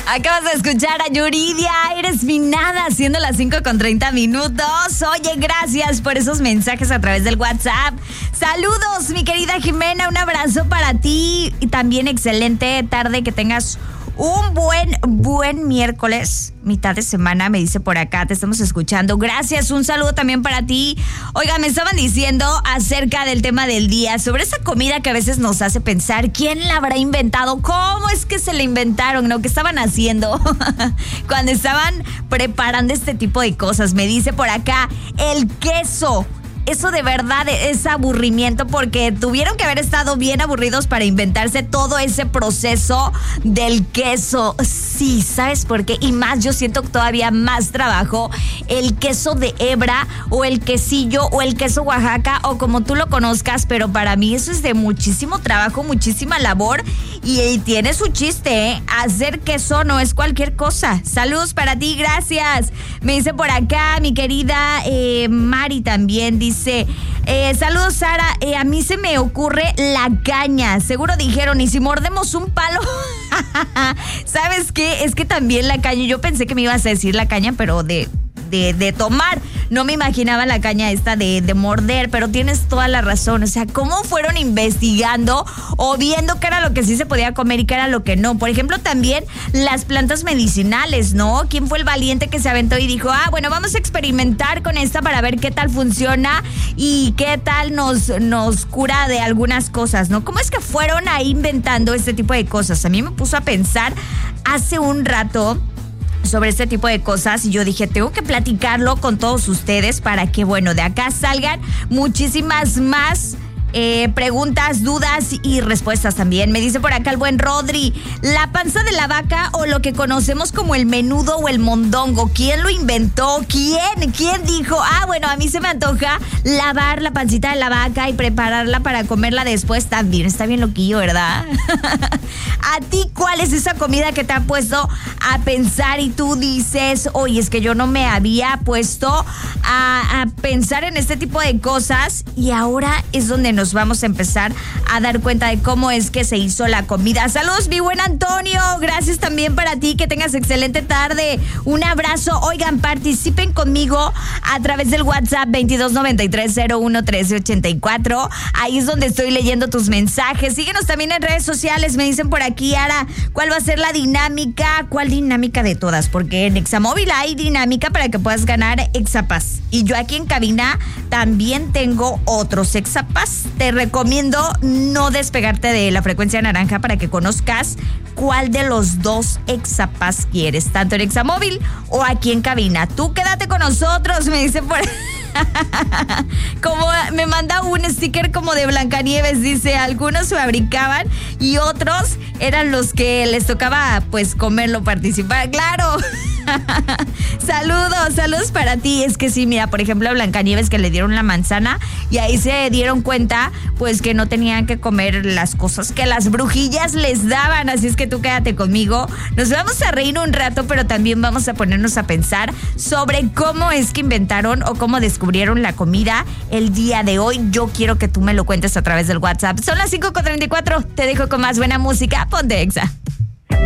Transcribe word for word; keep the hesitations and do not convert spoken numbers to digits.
Acabas de escuchar a Yuridia, eres mi nada, siendo las cinco con treinta minutos. Oye, gracias por esos mensajes a través del WhatsApp. Saludos, mi querida Jimena, un abrazo para ti. Y también excelente tarde, que tengas un buen, buen miércoles, mitad de semana, me dice por acá, te estamos escuchando. Gracias, un saludo también para ti. Oiga, me estaban diciendo acerca del tema del día, sobre esa comida que a veces nos hace pensar, ¿quién la habrá inventado? ¿Cómo es que se la inventaron? ¿No? ¿Qué estaban haciendo cuando estaban preparando este tipo de cosas? Me dice por acá, el queso. Eso de verdad es aburrimiento, porque tuvieron que haber estado bien aburridos para inventarse todo ese proceso del queso. Sí, ¿sabes por qué? Y más, yo siento todavía más trabajo el queso de hebra o el quesillo o el queso Oaxaca o como tú lo conozcas, pero para mí eso es de muchísimo trabajo, muchísima labor y, y tiene su chiste, ¿eh? Hacer queso no es cualquier cosa. Saludos para ti, gracias. Me dice por acá mi querida eh, Mari también, dice Dice, eh, saludos Sara, eh, a mí se me ocurre la caña. Seguro dijeron, ¿y si mordemos un palo? ¿Sabes qué? Es que también la caña, yo pensé que me ibas a decir la caña, pero de... De, de tomar, no me imaginaba la caña esta de, de morder, pero tienes toda la razón. O sea, ¿cómo fueron investigando o viendo qué era lo que sí se podía comer y qué era lo que no? Por ejemplo, también las plantas medicinales, ¿no? ¿Quién fue el valiente que se aventó y dijo, ah, bueno, vamos a experimentar con esta para ver qué tal funciona y qué tal nos, nos cura de algunas cosas, ¿no? ¿Cómo es que fueron ahí inventando este tipo de cosas? A mí me puso a pensar hace un rato sobre este tipo de cosas y yo dije, tengo que platicarlo con todos ustedes para que, bueno, de acá salgan muchísimas más eh, preguntas, dudas y respuestas también. Me dice por acá el buen Rodri, la panza de la vaca o lo que conocemos como el menudo o el mondongo, ¿quién lo inventó? ¿Quién? ¿Quién dijo? Ah, bueno, a mí se me antoja lavar la pancita de la vaca y prepararla para comerla después también. Está bien loquillo, ¿verdad? ¿A ti cuál es esa comida que te ha puesto a pensar y tú dices, oye, es que yo no me había puesto a, a pensar en este tipo de cosas y ahora es donde nos vamos a empezar a dar cuenta de cómo es que se hizo la comida? Saludos, mi buen Antonio, gracias también para ti, que tengas excelente tarde, un abrazo. Oigan, participen conmigo a través del WhatsApp veintidós noventa y tres cero uno trece ochenta y cuatro, ahí es donde estoy leyendo tus mensajes. Síguenos también en redes sociales. Me dicen por aquí, Ara, ¿cuál va a ser la dinámica? ¿Cuál dinámica de todas? Porque en Examóvil hay dinámica para que puedas ganar Exapass y yo aquí en cabina también tengo otros Exapass. Te recomiendo no despegarte de la frecuencia naranja para que conozcas cuál de los dos Exapass quieres, tanto en Examóvil o aquí en cabina. Tú quédate con nosotros, me dice por... Como me manda un sticker como de Blancanieves, dice, algunos fabricaban y otros eran los que les tocaba pues comerlo, participar, claro. Saludos, saludos para ti. Es que sí, mira, por ejemplo a Blancanieves que le dieron la manzana y ahí se dieron cuenta pues que no tenían que comer las cosas que las brujillas les daban, así es que tú quédate conmigo. Nos vamos a reír un rato, pero también vamos a ponernos a pensar sobre cómo es que inventaron o cómo descubrieron la comida el día de hoy. Yo quiero que tú me lo cuentes a través del WhatsApp. Son las cinco con treinta y cuatro, te dejo con más buena música. Ponte Exa.